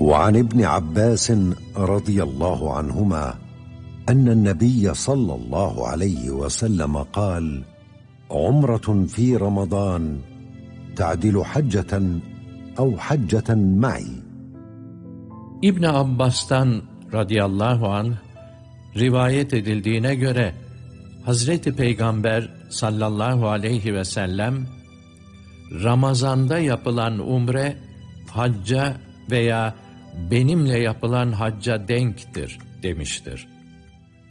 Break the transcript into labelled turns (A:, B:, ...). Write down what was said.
A: وعن ابن عباس رضي الله عنهما أن النبي صلى الله عليه وسلم قال: عمرة في رمضان تعدل حجة أو حجة معي.
B: İbn Abbas'tan radıyallahu anh rivayet edildiğine göre Hazreti Peygamber sallallahu aleyhi ve sellem Ramazan'da yapılan umre hacca veya benimle yapılan hacca denktir demiştir.